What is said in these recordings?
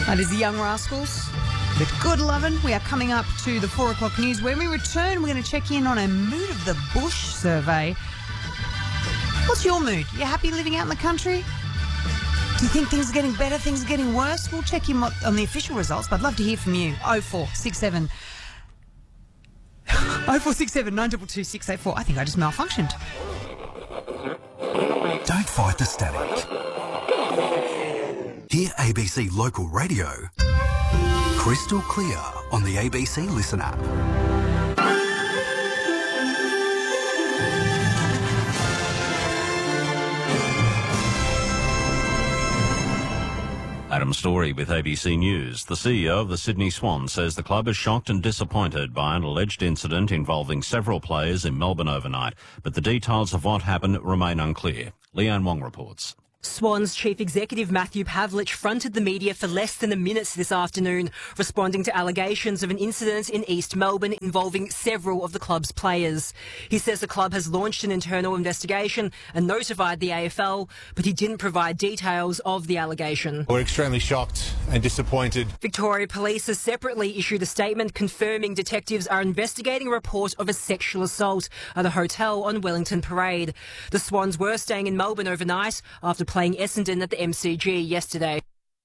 That is the Young Rascals. The Good Lovin'. We are coming up to the 4 o'clock news. When we return, we're going to check in on a Mood of the Bush survey. What's your mood? You happy living out in the country? Do you think things are getting better, things are getting worse? We'll check in on the official results, but I'd love to hear from you. 0467 922 684. I think I just malfunctioned. Don't fight the static. Hear ABC Local Radio crystal clear on the ABC Listen app. Adam Story with ABC News. The CEO of the Sydney Swans says the club is shocked and disappointed by an alleged incident involving several players in Melbourne overnight, but the details of what happened remain unclear. Leanne Wong reports. Swans Chief Executive Matthew Pavlich fronted the media for less than a minute this afternoon, responding to allegations of an incident in East Melbourne involving several of the club's players. He says the club has launched an internal investigation and notified the AFL, but he didn't provide details of the allegation. We're extremely shocked and disappointed. Victoria Police has separately issued a statement confirming detectives are investigating a report of a sexual assault at a hotel on Wellington Parade. The Swans were staying in Melbourne overnight after playing Essendon at the MCG yesterday.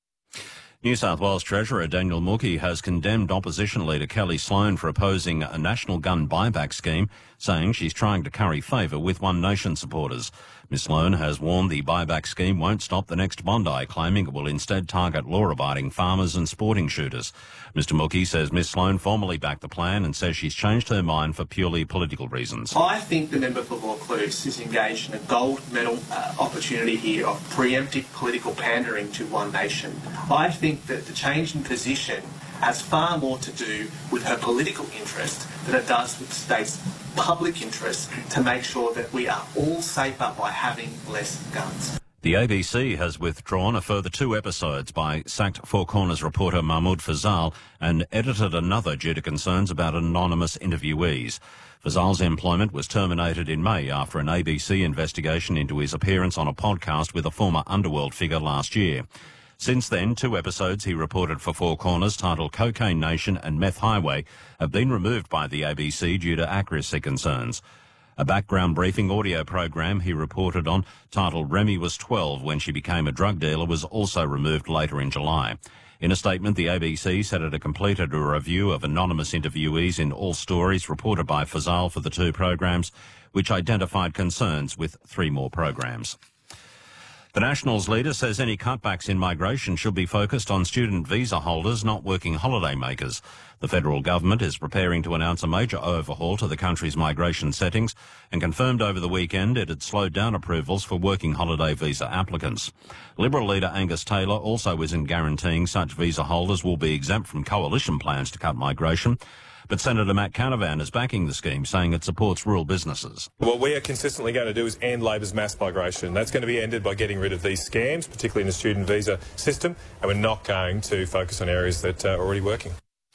New South Wales Treasurer Daniel Mookhey has condemned opposition leader Kelly Sloan for opposing a national gun buyback scheme, saying she's trying to curry favour with One Nation supporters. Ms Sloan has warned the buyback scheme won't stop the next Bondi, claiming it will instead target law-abiding farmers and sporting shooters. Mr Mookhey says Ms Sloan formally backed the plan and says she's changed her mind for purely political reasons. I think the member for Vaucluse is engaged in a gold medal opportunity here of preemptive political pandering to One Nation. I think that the change in position has far more to do with her political interest than it does with the state's public interest to make sure that we are all safer by having less guns. The ABC has withdrawn a further 2 episodes by sacked Four Corners reporter Mahmoud Fazal and edited another due to concerns about anonymous interviewees. Fazal's employment was terminated in May after an ABC investigation into his appearance on a podcast with a former underworld figure last year. Since then, 2 episodes he reported for Four Corners titled Cocaine Nation and Meth Highway have been removed by the ABC due to accuracy concerns. A background briefing audio program he reported on titled Remy was 12 when she became a drug dealer was also removed later in July. In a statement, the ABC said it had completed a review of anonymous interviewees in all stories reported by Fazal for the 2 programs, which identified concerns with 3 more programs. The Nationals leader says any cutbacks in migration should be focused on student visa holders, not working holiday makers. The federal government is preparing to announce a major overhaul to the country's migration settings and confirmed over the weekend it had slowed down approvals for working holiday visa applicants. Liberal leader Angus Taylor also isn't guaranteeing such visa holders will be exempt from coalition plans to cut migration. But Senator Matt Canavan is backing the scheme, saying it supports rural businesses. What we are consistently going to do is end Labor's mass migration. That's going to be ended by getting rid of these scams, particularly in the student visa system, and we're not going to focus on areas that are already working.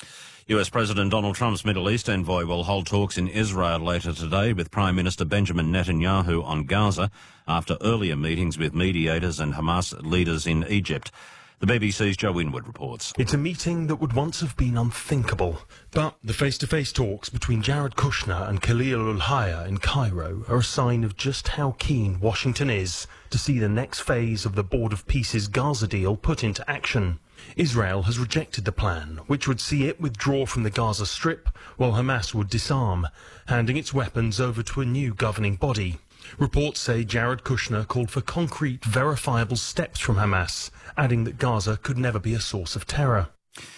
US President Donald Trump's Middle East envoy will hold talks in Israel later today with Prime Minister Benjamin Netanyahu on Gaza after earlier meetings with mediators and Hamas leaders in Egypt. The BBC's Joe Winwood reports. It's a meeting that would once have been unthinkable, but the face-to-face talks between Jared Kushner and Khalil al-Hayya in Cairo are a sign of just how keen Washington is to see the next phase of the Board of Peace's Gaza deal put into action. Israel has rejected the plan, which would see it withdraw from the Gaza Strip, while Hamas would disarm, handing its weapons over to a new governing body. Reports say Jared Kushner called for concrete, verifiable steps from Hamas, adding that Gaza could never be a source of terror.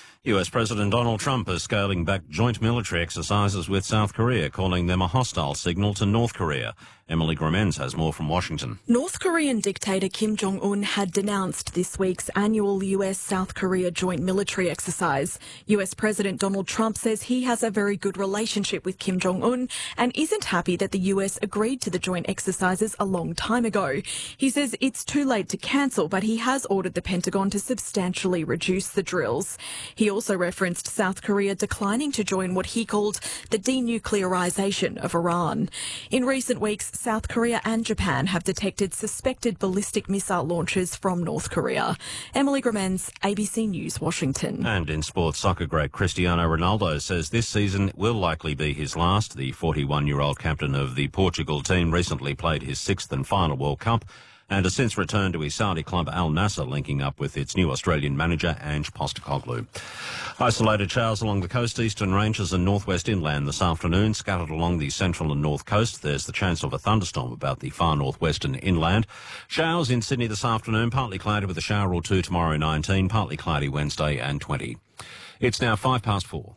US President Donald Trump is scaling back joint military exercises with South Korea, calling them a hostile signal to North Korea. Emily Gromens has more from Washington. North Korean dictator Kim Jong-un had denounced this week's annual US-South Korea joint military exercise. US President Donald Trump says he has a very good relationship with Kim Jong-un and isn't happy that the US agreed to the joint exercises a long time ago. He says it's too late to cancel, but he has ordered the Pentagon to substantially reduce the drills. He also referenced South Korea declining to join what he called the denuclearization of Iran. In recent weeks, South Korea and Japan have detected suspected ballistic missile launches from North Korea. Emily Gramens, ABC News, Washington. And in sports, soccer great Cristiano Ronaldo says this season will likely be his last. The 41-year-old captain of the Portugal team recently played his sixth and final World Cup and has since returned to his Saudi club Al Nassr, linking up with its new Australian manager Ange Postecoglou. Isolated showers along the coast, eastern ranges and northwest inland this afternoon, scattered along the central and north coast. There's the chance of a thunderstorm about the far northwestern inland. Showers in Sydney this afternoon, partly cloudy with a shower or two tomorrow 19, partly cloudy Wednesday and 20. It's now 4:05.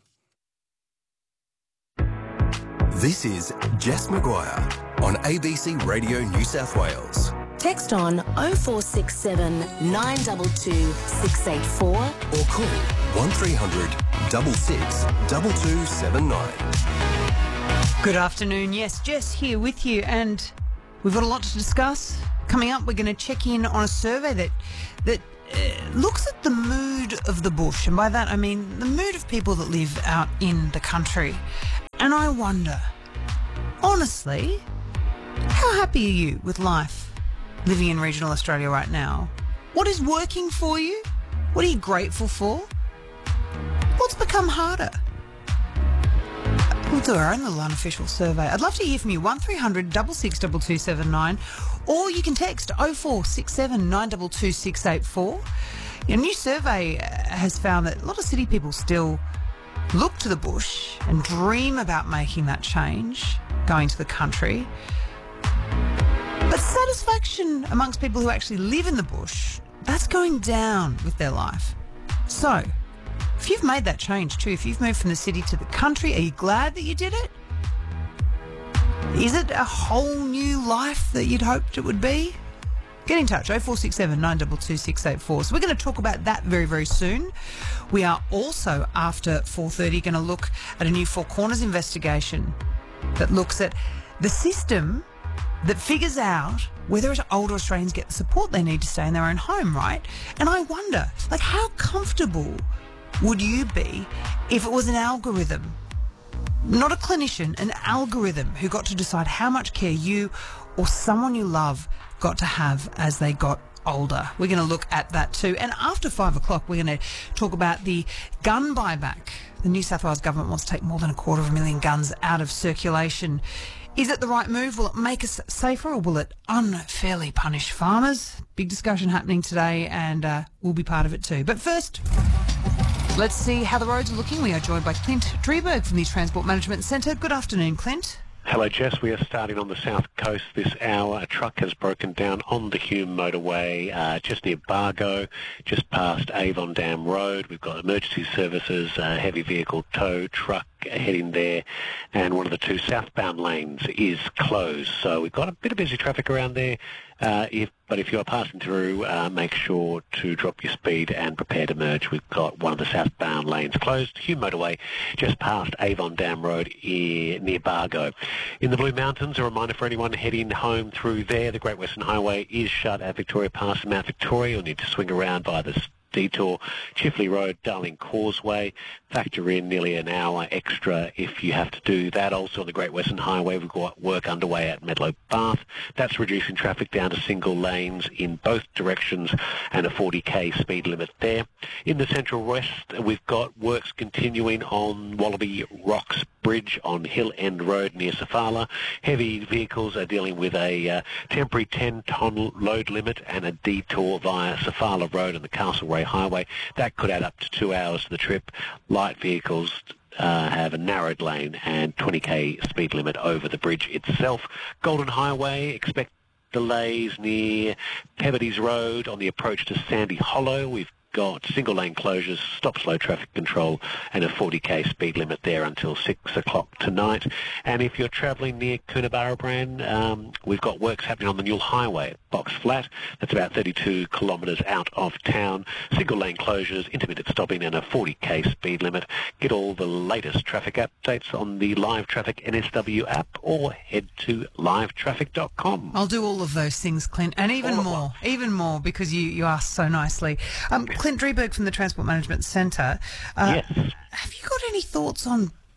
This is Jess Maguire on ABC Radio New South Wales. Text on 0467 922 684 or call 1300 66 2279. Good afternoon. Yes, Jess here with you, and we've got a lot to discuss. Coming up, we're going to check in on a survey that looks at the mood of the bush, and by that I mean the mood of people that live out in the country. And I wonder, honestly, how happy are you with life living in regional Australia right now? What is working for you? What are you grateful for? What's become harder? We'll do our own little unofficial survey. I'd love to hear from you. 1300 662279, or you can text 0467 922 684. A new survey has found that a lot of city people still look to the bush and dream about making that change, going to the country. But satisfaction amongst people who actually live in the bush, that's going down with their life. So, if you've made that change too, if you've moved from the city to the country, are you glad that you did it? Is it a whole new life that you'd hoped it would be? Get in touch, 0467 922 684. So we're going to talk about that very, very soon. We are also, after 4:30, going to look at a new Four Corners investigation that looks at the system that figures out whether older Australians get the support they need to stay in their own home, right? And I wonder, how comfortable would you be if it was an algorithm, not a clinician, an algorithm who got to decide how much care you or someone you love got to have as they got older? We're going to look at that too. And after 5 o'clock, we're going to talk about the gun buyback. The New South Wales government wants to take more than 250,000 guns out of circulation. Is it the right move? Will it make us safer, or will it unfairly punish farmers? Big discussion happening today, and we'll be part of it too. But first, let's see how the roads are looking. We are joined by Clint Drieberg from the Transport Management Centre. Good afternoon, Clint. Hello, Jess. We are starting on the south coast this hour. A truck has broken down on the Hume motorway just near Bargo, just past Avon Dam Road. We've got emergency services, heavy vehicle tow truck heading there, and one of the two southbound lanes is closed. So we've got a bit of busy traffic around there. But if you are passing through, make sure to drop your speed and prepare to merge. We've got one of the southbound lanes closed, Hume motorway, just past Avon Dam Road near Bargo. In the Blue Mountains, a reminder for anyone heading home through there, the Great Western Highway is shut at Victoria Pass and Mount Victoria. You'll need to swing around by the detour, Chifley Road, Darling Causeway. Factor in nearly an hour extra if you have to do that. Also on the Great Western Highway, we've got work underway at Medlow Bath. That's reducing traffic down to single lanes in both directions and a 40k speed limit there. In the Central West, we've got works continuing on Wallaby Rocks Bridge on Hill End Road near Safala. Heavy vehicles are dealing with a temporary 10-tonne load limit and a detour via Safala Road and the Castlereagh Highway. That could add up to 2 hours to the trip. Light vehicles have a narrowed lane and 20k speed limit over the bridge itself. Golden Highway, expect delays near Peabody Road on the approach to Sandy Hollow. We've got single lane closures, stop slow traffic control and a 40k speed limit there until 6 o'clock tonight. And if you're travelling near Coonabarabran, we've got works happening on the Newell Highway at Box Flat. That's about 32 kilometres out of town. Single lane closures, intermittent stopping and a 40k speed limit. Get all the latest traffic updates on the Live Traffic NSW app or head to livetraffic.com. I'll do all of those things, Clint, and even more because you asked so nicely. Clint Drieberg from the Transport Management Centre. Yes. Have you got any thoughts on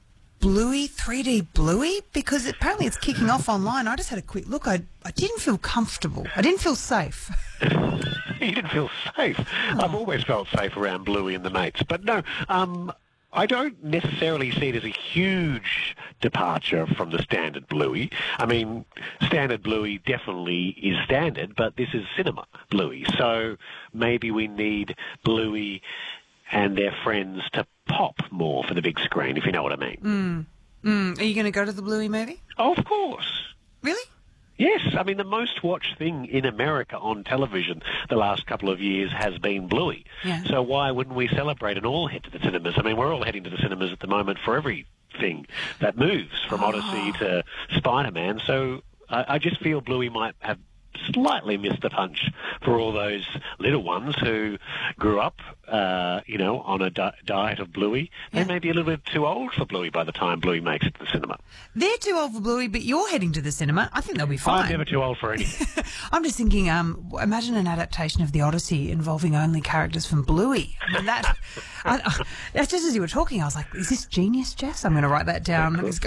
Bluey, 3D Bluey? Because apparently it's kicking off online. I just had a quick look. I didn't feel comfortable. I didn't feel safe. You didn't feel safe. I've always felt safe around Bluey and the mates. But no, I don't necessarily see it as a huge departure from the standard Bluey. I mean, standard Bluey definitely is standard, but this is cinema Bluey. So maybe we need Bluey and their friends to pop more for the big screen, if you know what I mean. Are you going to go to the Bluey movie? Of course. Really? Yes, I mean, the most watched thing in America on television the last couple of years has been Bluey. Yeah. So why wouldn't we celebrate and all head to the cinemas? I mean, we're all heading to the cinemas at the moment for everything that moves, from Odyssey to Spider-Man. So I just feel Bluey might have slightly missed the punch for all those little ones who grew up, on a diet of Bluey. They may be a little bit too old for Bluey by the time Bluey makes it to the cinema. They're too old for Bluey, but you're heading to the cinema. I think they'll be fine. I'm never too old for anything. I'm just thinking, imagine an adaptation of the Odyssey involving only characters from Bluey. I mean, that's just as you were talking, I was like, is this genius, Jess? I'm going to write that down.